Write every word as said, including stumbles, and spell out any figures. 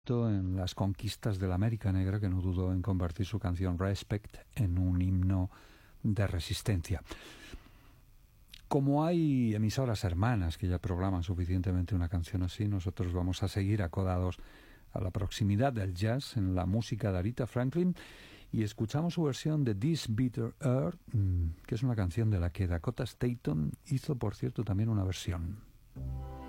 en las conquistas de la América Negra, que no dudó en convertir su canción Respect en un himno de resistencia. Como hay emisoras hermanas que ya programan suficientemente una canción así, nosotros vamos a seguir acodados a la proximidad del jazz en la música de Aretha Franklin y escuchamos su versión de This Bitter Earth, que es una canción de la que Dakota Staton hizo, por cierto, también una versión.